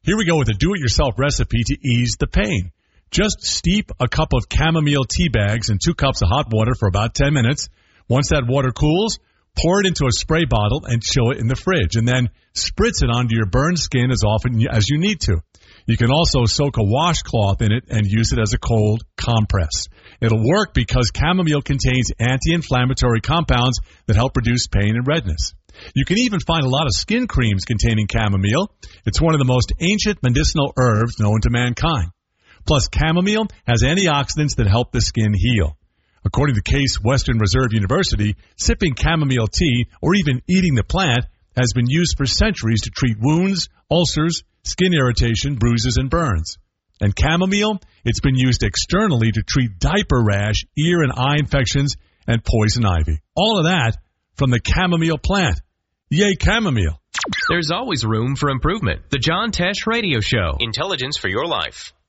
Here we go with a do-it-yourself recipe to ease the pain. Just steep a cup of chamomile tea bags in 2 cups of hot water for about 10 minutes. Once that water cools, pour it into a spray bottle and chill it in the fridge, and then spritz it onto your burned skin as often as you need to. You can also soak a washcloth in it and use it as a cold compress. It'll work because chamomile contains anti-inflammatory compounds that help reduce pain and redness. You can even find a lot of skin creams containing chamomile. It's one of the most ancient medicinal herbs known to mankind. Plus, chamomile has antioxidants that help the skin heal. According to Case Western Reserve University, sipping chamomile tea or even eating the plant has been used for centuries to treat wounds, ulcers, skin irritation, bruises, and burns. And chamomile, it's been used externally to treat diaper rash, ear and eye infections, and poison ivy. All of that from the chamomile plant. Yay, chamomile. There's always room for improvement. The John Tesh Radio Show. Intelligence for your life.